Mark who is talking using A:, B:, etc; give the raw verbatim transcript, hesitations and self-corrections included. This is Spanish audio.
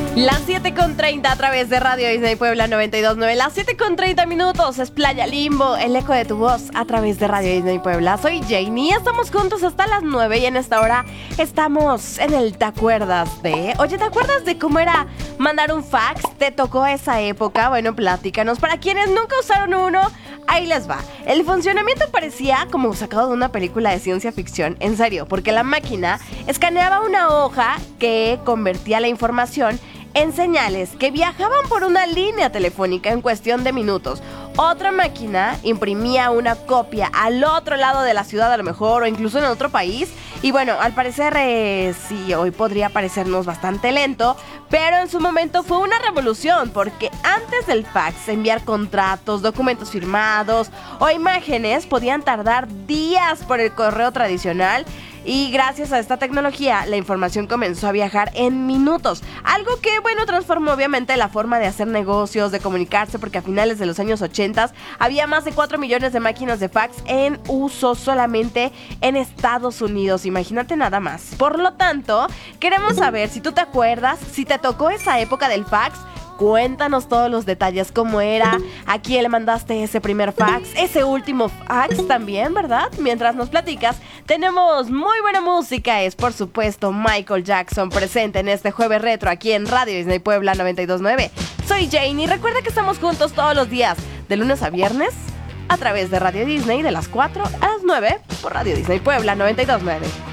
A: Las siete con treinta a través de Radio Disney Puebla noventa y dos punto nueve. Las siete con treinta minutos es Playa Limbo, el eco de tu voz a través de Radio Disney Puebla. Soy Janie y estamos juntos hasta las nueve y en esta hora estamos en el ¿te acuerdas de? Oye, ¿te acuerdas de cómo era mandar un fax? ¿Te tocó esa época? Bueno, platícanos. Para quienes nunca usaron uno, ahí les va. El funcionamiento parecía como sacado de una película de ciencia ficción. En serio, porque la máquina escaneaba una hoja que convertía la información en señales que viajaban por una línea telefónica en cuestión de minutos. Otra máquina imprimía una copia al otro lado de la ciudad, a lo mejor, o incluso en otro país. Y bueno, al parecer, eh, sí, hoy podría parecernos bastante lento, pero en su momento fue una revolución, porque antes del fax, enviar contratos, documentos firmados o imágenes podían tardar días por el correo tradicional. Y gracias a esta tecnología, la información comenzó a viajar en minutos. Algo que, bueno, transformó obviamente la forma de hacer negocios, de comunicarse, porque a finales de los años ochenta había más de cuatro millones de máquinas de fax en uso solamente en Estados Unidos. Imagínate nada más. Por lo tanto, queremos saber si tú te acuerdas, si te tocó esa época del fax. Cuéntanos todos los detalles, cómo era, a quién le mandaste ese primer fax, ese último fax también, ¿verdad? Mientras nos platicas, tenemos muy buena música, es por supuesto Michael Jackson presente en este jueves retro aquí en Radio Disney Puebla noventa y dos punto nueve. Soy Janie y recuerda que estamos juntos todos los días, de lunes a viernes, a través de Radio Disney de las cuatro a las nueve por Radio Disney Puebla noventa y dos punto nueve.